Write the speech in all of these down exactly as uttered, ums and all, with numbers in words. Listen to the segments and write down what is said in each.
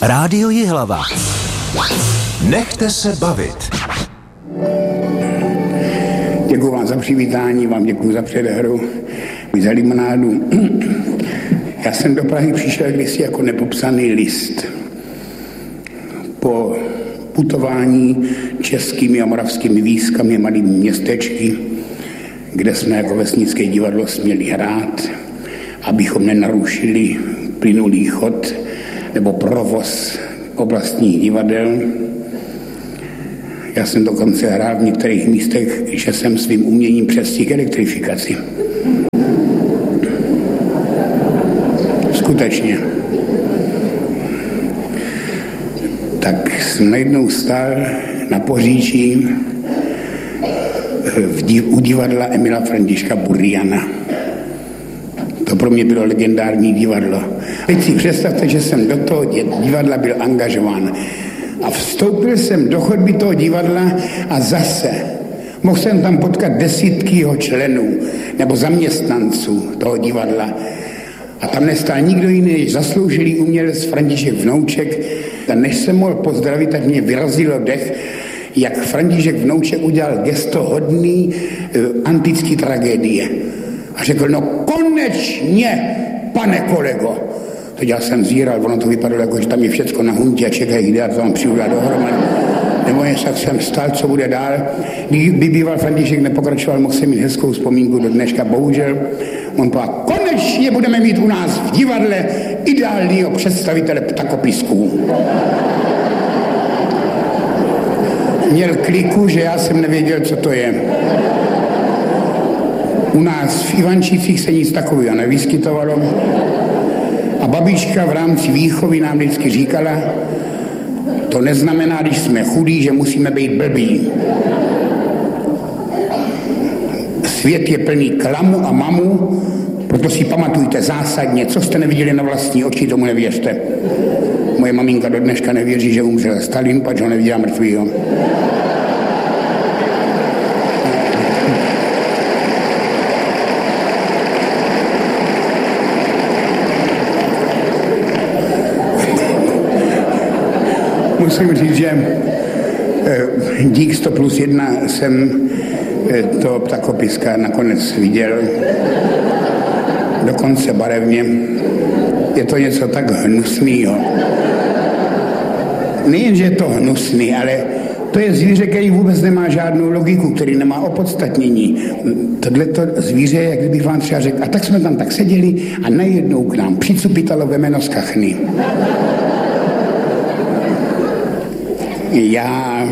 Rádio Jihlava. Nechte se bavit. Děkuji vám za přivítání, vám děkuji za předehru, za limonádu. Já jsem do Prahy přišel kdysi jako nepopsaný list. Po putování českými a moravskými výskami, malými městečky, kde jsme jako vesnické divadlo směli hrát, abychom nenarušili plynulý chod nebo provoz oblastních divadel. Já jsem dokonce hrál v některých místech, že jsem svým uměním přestihl elektrifikaci. Skutečně. Tak jsem najednou stál na Poříčí v div, u divadla Emila Františka Buriana. To pro mě bylo legendární divadlo. Teď si představte, že jsem do toho divadla byl angažován. A vstoupil jsem do chodby toho divadla a zase mohl jsem tam potkat desítky jeho členů nebo zaměstnanců toho divadla. A tam nestál nikdo jiný než zasloužilý umělec František Vnouček. A než jsem mohl pozdravit, tak mě vyrazilo dech, jak František Vnouček udělal gesto hodný uh, antický tragédie. A řekl, no konečně, pane kolego. Teď já jsem zíral, ono to vypadalo jako, že tam je všecko na huntě a čekají, kde já to mám přiudělat dohromady. Nebo jen tak jsem stál, co bude dál. Kdyby býval František nepokračoval, mohl jsem mít hezkou vzpomínku do dneška. Bohužel, on povedal, konečně budeme mít u nás v divadle ideálního představitele ptakopisků. Měl kliku, že já jsem nevěděl, co to je. U nás v Ivančicích se nic takového nevyskytovalo. A babička v rámci výchovy nám vždycky říkala, to neznamená, když jsme chudí, že musíme být blbí. Svět je plný klamu a mamu, proto si pamatujte zásadně, co jste neviděli na vlastní oči, tomu nevěřte. Moje maminka do dneška nevěří, že umřel Stalin, pač ho neviděla mrtvýho. Musím říct, že dík sto plus jedna jsem to ptakopiska nakonec viděl, dokonce barevně. Je to něco tak hnusného. Nejen, že je to hnusný, ale to je zvíře, který vůbec nemá žádnou logiku, který nemá opodstatnění. Tohleto zvíře, jak kdybych vám třeba řekl, a tak jsme tam tak seděli a najednou k nám přicupitalo vemeno z kachny. Já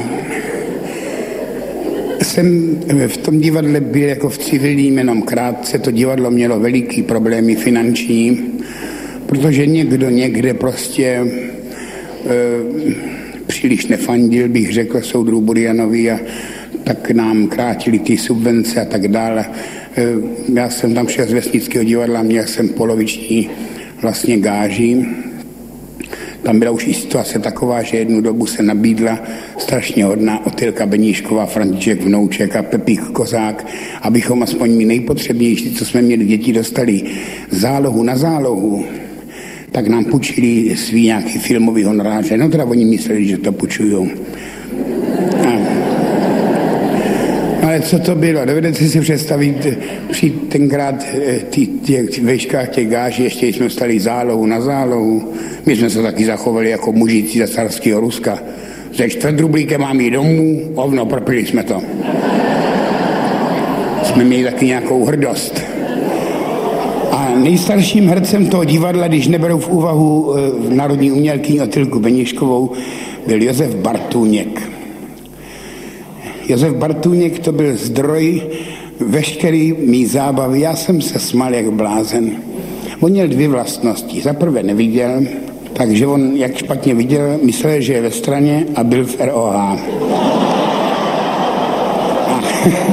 jsem v tom divadle byl jako v civilním jenom krátce. To divadlo mělo veliký problémy finanční, protože někdo někde prostě e, příliš nefandil, bych řekl, soudru Burianovi, a tak nám krátili ty subvence a tak dále. E, já jsem tam šel z vesnického divadla, měl jsem poloviční vlastně gáži. Tam byla už i situace taková, že jednu dobu se nabídla strašně hodná Otylka Beníšková, František Vnouček a Pepík Kozák, abychom aspoň my nejpotřebnější, co jsme měli děti, dostali zálohu na zálohu, tak nám půjčili svý nějaký filmový honoráře. No teda oni mysleli, že to půjčujou. Ale co to bylo? Dovedete si představit, při tenkrát ty, ty, ty veškách těch gáží, ještě jsme stali zálohu na zálohu. My jsme se taky zachovali jako mužici za carského Ruska. Ze čtvrt rublíkem mám jít domů, ovno, propili jsme to. Jsme měli taky nějakou hrdost. A nejstarším hercem toho divadla, když neberou v úvahu e, národní umělkyni Otylku Beníškovou, byl Josef Bartůněk. Josef Bartůněk to byl zdroj veškerý mý zábavy. Já jsem se smál jak blázen. On měl dvě vlastnosti. Za prvé neviděl, takže on, jak špatně viděl, myslel, že je ve straně a byl v R O H. A,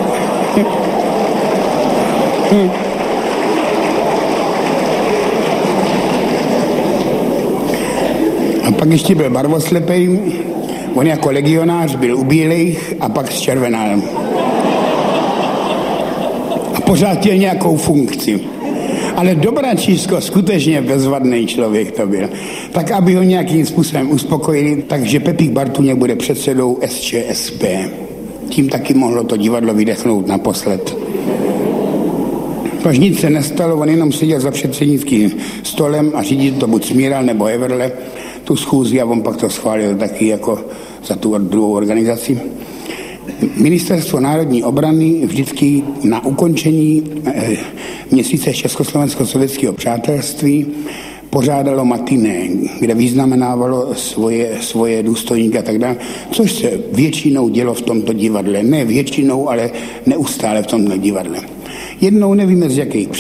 a pak ještě byl barvoslepej. On jako legionář byl u bílejch a pak zčervenal. A pořád měl nějakou funkci. Ale Dobračisko skutečně bezvadný člověk to byl. Tak aby ho nějakým způsobem uspokojili, takže Pepík Bartůněk bude předsedou S Č S P. Tím taky mohlo to divadlo vydechnout naposled. Tož nic se nestalo, on jenom seděl za předsednickým stolem a řídil to buď Smíral nebo Everle, tu schůzi, a on pak to schválil taky jako za tu druhou organizaci. Ministerstvo národní obrany vždycky na ukončení eh, měsíce Československo-sovětského přátelství pořádalo matiné, kde vyznamenávalo svoje, svoje důstojníky a tak dále, což se většinou dělo v tomto divadle. Ne většinou, ale neustále v tomto divadle. Jednou nevíme z jakých